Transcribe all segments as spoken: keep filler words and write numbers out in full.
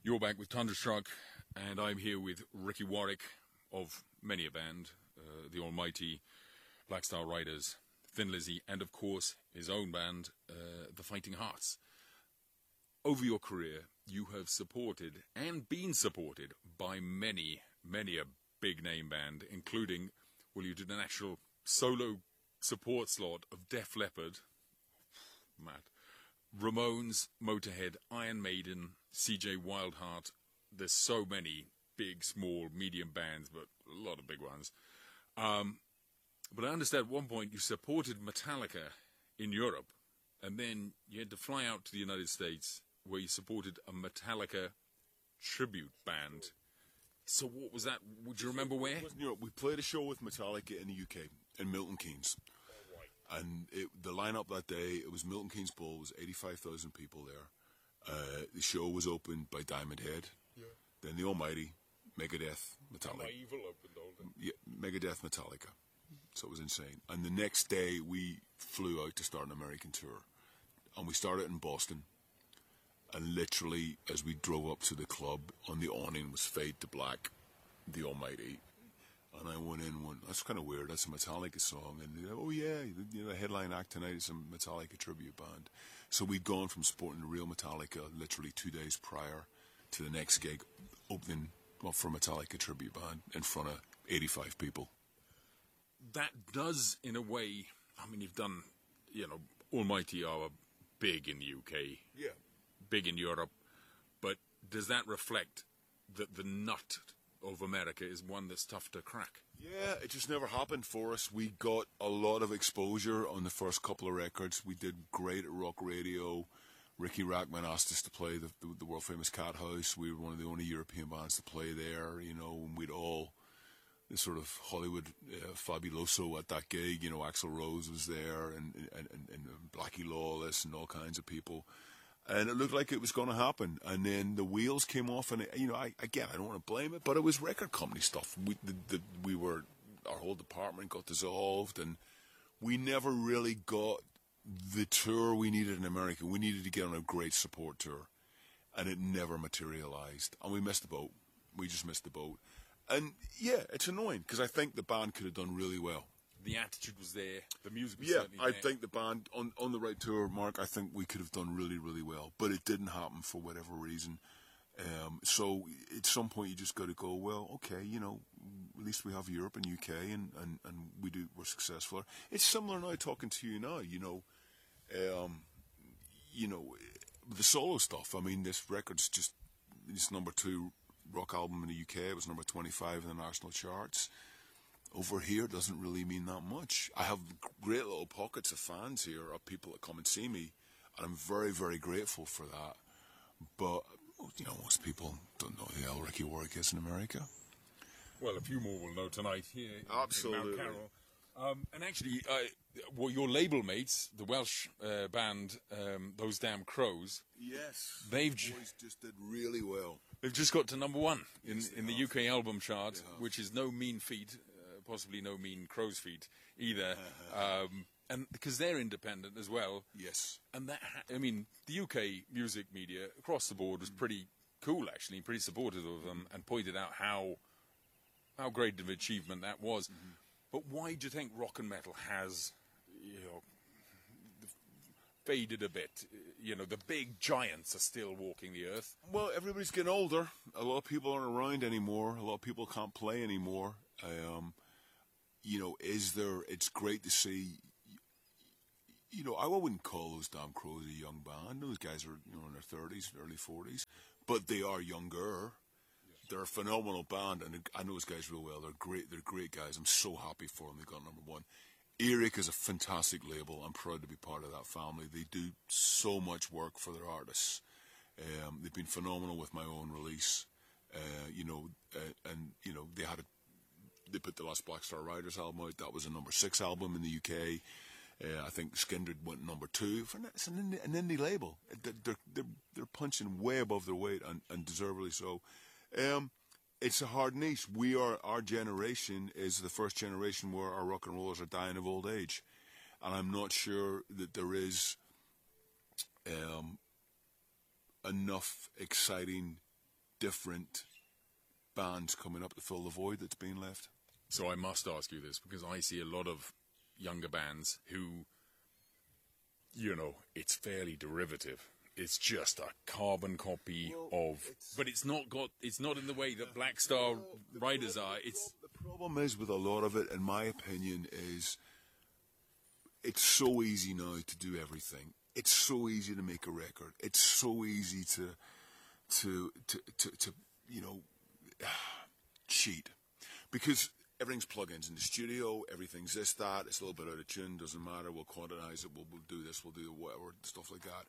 You're back with Thunderstruck, and I'm here with Ricky Warwick of many a band, uh, the almighty Black Star Riders, Thin Lizzy, and of course his own band, uh, The Fighting Hearts. Over your career, you have supported and been supported by many, many a big name band, including, well, you did an actual solo support slot of Def Leppard, Matt, Ramones, Motorhead, Iron Maiden, C J Wildheart. There's so many big, small, medium bands, but a lot of big ones. Um, but I understand at one point you supported Metallica in Europe, and then you had to fly out to the United States where you supported a Metallica tribute band. So what was that? Would you remember where? It was in Europe. We played a show with Metallica in the U K, in Milton Keynes. And it, the lineup that day, it was Milton Keynes Bowl, was eighty-five thousand people there. Uh, the show was opened by Diamond Head. Yeah. Then the almighty Megadeth, Metallica. My Evil opened all the... Yeah, Megadeth, Metallica. So it was insane. And the next day, we flew out to start an American tour. And we started in Boston. And literally, as we drove up to the club, on the awning was Fade to Black, the almighty. And I went in and went, that's kind of weird, that's a Metallica song. And, you know, oh yeah, you know, the headline act tonight is a Metallica tribute band. So we'd gone from supporting the real Metallica literally two days prior to the next gig, opening up for a Metallica tribute band in front of eighty-five people. That does, in a way, I mean, you've done, you know, Almighty are big in the U K. Yeah. Big in Europe. But does that reflect that the nut of America is one that's tough to crack? Yeah, it just never happened for us. We got a lot of exposure on the first couple of records. We did great at rock radio. Ricky Rackman asked us to play the, the, the world-famous Cat House. We were one of the only European bands to play there, you know, and we'd all, this sort of Hollywood uh, fabuloso at that gig. You know, Axl Rose was there, and, and, and, and Blackie Lawless, and all kinds of people. And it looked like it was going to happen. And then the wheels came off, and, it, you know, I, again, I don't want to blame it, but it was record company stuff. We, the, the, we were, our whole department got dissolved, and we never really got the tour we needed in America. We needed to get on a great support tour, and it never materialized. And we missed the boat. We just missed the boat. And, yeah, it's annoying, because I think the band could have done really well. The attitude was there, the music was yeah, certainly there. Yeah, I there. think the band, on, on the right tour, Mark, I think we could have done really, really well. But it didn't happen for whatever reason. Um, so at some point you just got to go, well, okay, you know, at least we have Europe and U K, and, and, and we do, we're successful. It's similar now talking to you now, you know, um, you know, the solo stuff. I mean, this record's just, it's number two rock album in the U K. It was number twenty-five in the national charts. Over here, it doesn't really mean that much. I have great little pockets of fans here, of people that come and see me, and I'm very, very grateful for that. But, you know, most people don't know who the hell Ricky Warwick is in America. Well, a few more will know tonight here Absolutely. in Mount Carroll. Um, and actually, uh, well, your label mates, the Welsh uh, band, um, Those Damn Crows, yes, they've the boys just did really well. They've just got to number one in, yes, in the have. U K album chart, which is no mean feat. Possibly no mean crow's feet either, um, and because they're independent as well. Yes, and that ha- I mean the U K music media across the board was pretty cool, actually, pretty supportive of them, and pointed out how how great of an achievement that was. Mm-hmm. But why do you think rock and metal has, you know, faded a bit? You know, the big giants are still walking the earth. Well, everybody's getting older. A lot of people aren't around anymore. A lot of people can't play anymore. Um, You know, is there, it's great to see, you know, I wouldn't call Those Damn Crows a young band. Those guys are, you know, in their thirties, early forties, but they are younger. Yes. They're a phenomenal band, and I know those guys real well. They're great, they're great guys. I'm so happy for them. They got number one. Eric is a fantastic label. I'm proud to be part of that family. They do so much work for their artists. Um, they've been phenomenal with my own release. Uh, you know, uh, and, you know, they had a They put the last Black Star Riders album out. That was a number six album in the U K. Uh, I think Skindred went number two. For it's an indie, an indie label. They're, they're, they're punching way above their weight, and, and deservedly so. Um, it's a hard niche. We are, our generation is the first generation where our rock and rollers are dying of old age. And I'm not sure that there is um, enough exciting different bands coming up to fill the void that's being left. So I must ask you this, because I see a lot of younger bands who, you know, it's fairly derivative. It's just a carbon copy Well, of, it's- but it's not got, it's not in the way that Black Star Riders are. It's The problem is with a lot of it, in my opinion, is it's so easy now to do everything. It's so easy to make a record. It's so easy to, to, to, to, to you know, cheat, because everything's plugins in the studio. Everything's this, that. It's a little bit out of tune. Doesn't matter. We'll quantize it. We'll, we'll do this. We'll do whatever, stuff like that.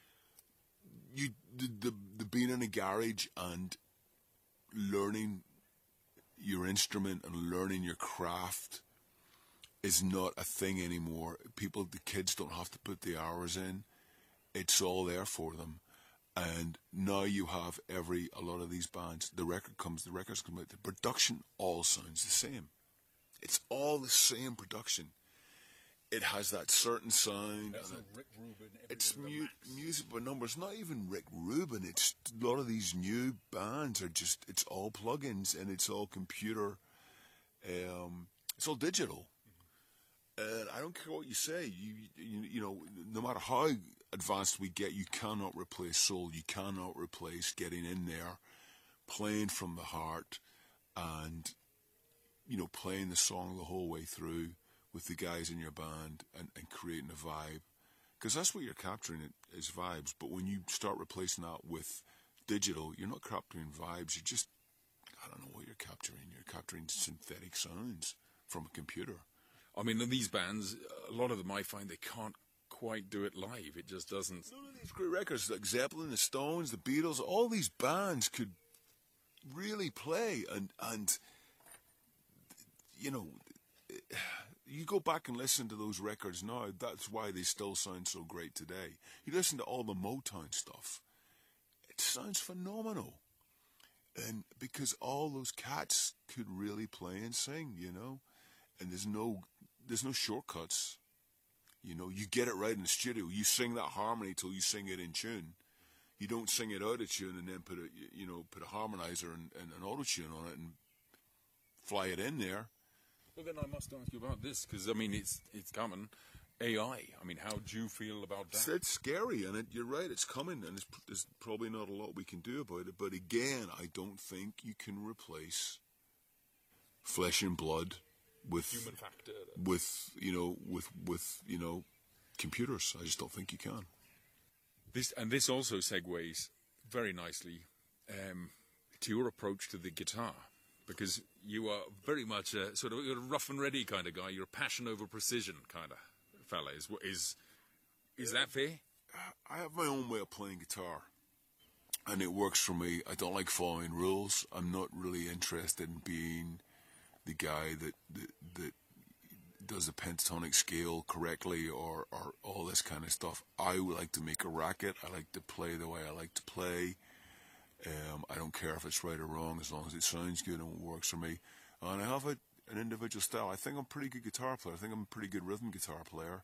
You the, the the being in a garage and learning your instrument and learning your craft is not a thing anymore. People, the kids don't have to put the hours in. It's all there for them. And now you have every, a lot of these bands, the record comes, the records come out, the production all sounds the same. It's all the same production. It has that certain sound. That's and a it- Rick Rubin. it's everything mu- with a max. music by numbers. Not even Rick Rubin. It's a lot of these new bands are just. It's all plugins and it's all computer. Um, it's all digital. And I don't care what you say. You, you you know, no matter how advanced we get, you cannot replace soul. You cannot replace getting in there, playing from the heart, and you know, playing the song the whole way through with the guys in your band and, and creating a vibe. Because that's what you're capturing, it is vibes. But when you start replacing that with digital, you're not capturing vibes. You're just, I don't know what you're capturing. You're capturing synthetic sounds from a computer. I mean, in these bands, a lot of them I find they can't quite do it live. It just doesn't. Some of these great records, like Zeppelin, the Stones, the Beatles, all these bands could really play. And, and you know, you go back and listen to those records now, that's why they still sound so great today. You listen to all the Motown stuff, it sounds phenomenal. And because all those cats could really play and sing, you know, and there's no there's no shortcuts. You know, you get it right in the studio. You sing that harmony till you sing it in tune. You don't sing it out of tune and then put a you know put a harmonizer and, and an auto tune on it and fly it in there. Well, then I must ask you about this, because I mean, it's it's coming. A I. I mean, how do you feel about It's, that? it's scary, and it, you're right. It's coming, and it's, there's probably not a lot we can do about it. But again, I don't think you can replace flesh and blood with Human factor. with you know with with you know computers. I just don't think you can. This and this also segues very nicely um, to your approach to the guitar, because you are very much a sort of you're a rough and ready kind of guy. You're a passion over precision kind of fella. Is is is that fair? I have my own way of playing guitar, and it works for me. I don't like following rules. I'm not really interested in being the guy that that, that does the pentatonic scale correctly or, or all this kind of stuff. I would like to make a racket. I like to play the way I like to play. Um, I don't care if it's right or wrong, as long as it sounds good and it works for me. And I have a, an individual style. I think I'm a pretty good guitar player. I think I'm a pretty good rhythm guitar player.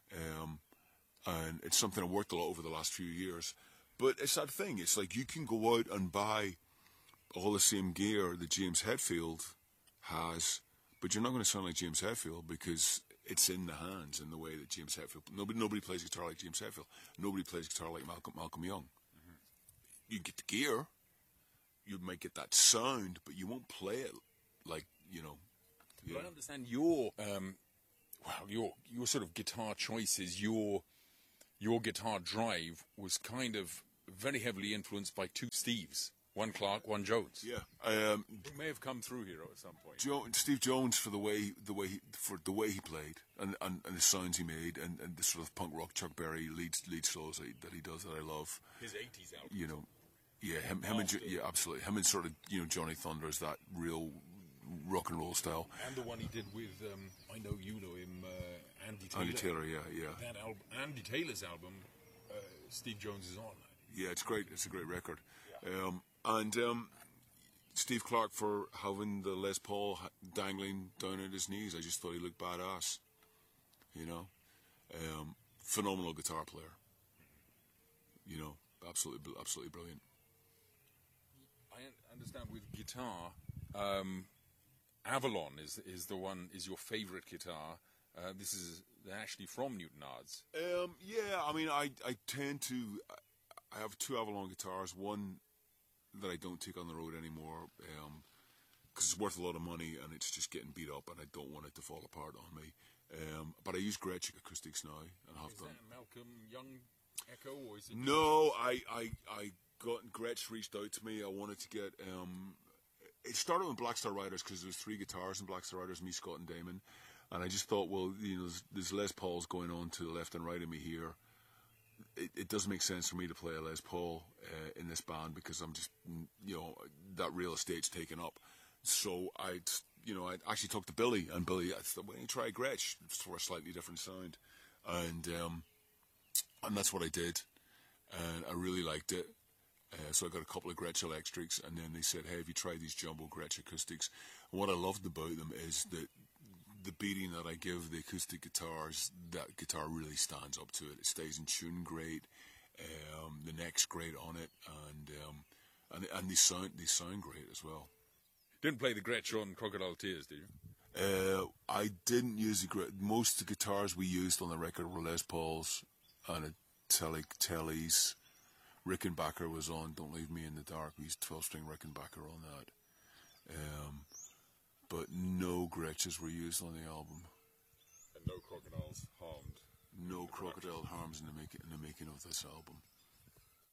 Um, and it's something I've worked a lot over the last few years. But it's that thing. It's like you can go out and buy all the same gear that James Hetfield has, but you're not going to sound like James Hetfield because it's in the hands in the way that James Hetfield. Nobody, nobody plays guitar like James Hetfield. Nobody plays guitar like Malcolm, Malcolm Young. Mm-hmm. You get the gear, you might get that sound, but you won't play it like you know. But Yeah. I understand your um, well, your your sort of guitar choices, your your guitar drive was kind of very heavily influenced by two Steves, one Clark, one Jones. Yeah, um, Who may have come through here at some point. Jo- Steve Jones for the way the way he, for the way he played and, and, and the sounds he made and, and the sort of punk rock Chuck Berry lead lead solos that he, that he does that I love. His eighties album. You know, yeah, him, him and Jo- yeah, absolutely. Him and sort of you know Johnny Thunders, that real rock and roll style. And the one he did with, um, I know you know him, uh, Andy Taylor. Andy Taylor, yeah, yeah, That album, Andy Taylor's album, uh, Steve Jones is on. yeah. It's great. It's a great record. Um, and um, Steve Clark for having the Les Paul ha- dangling down at his knees. I just thought he looked badass. You know, um, phenomenal guitar player. You know, absolutely, absolutely brilliant. I I understand with guitar, um, Avalon is is the one is your favourite guitar. Uh, this is they're actually from Newton Ards. Um, yeah, I mean, I, I tend to, I have two Avalon guitars, one that I don't take on the road anymore, um, because it's worth a lot of money and it's just getting beat up and I don't want it to fall apart on me. Um, but I use Gretsch acoustics now and have Is done. that Malcolm Young Echo or is it? No, I, I, I got, Gretsch reached out to me. I wanted to get, um, it started with Black Star Riders because there's three guitars in Black Star Riders, me, Scott and Damon. And I just thought, well, you know, there's, there's Les Pauls going on to the left and right of me here. It, it doesn't make sense for me to play a Les Paul uh, in this band because I'm just, you know, that real estate's taken up. So I, you know, I actually talked to Billy, and Billy, I thought, why don't you try Gretsch for a slightly different sound? And um, and that's what I did, and I really liked it. Uh, so I got a couple of Gretsch electrics, and then they said, hey, have you tried these jumbo Gretsch acoustics? And what I loved about them is that the beating that I give the acoustic guitars, that guitar really stands up to it. It stays in tune great. Um, the neck's great on it, and um, and and they sound they sound great as well. Didn't play the Gretsch on Crocodile Tears, did you? Uh, I didn't use the Gretsch. Most of the guitars we used on the record were Les Pauls and a Tele Tellies. Rickenbacker was on Don't Leave Me in the Dark. We used twelve-string Rickenbacker on that. Um, but no Gretches were used on the album. And no crocodiles harmed. No crocodile harms in the, make in the making of this album.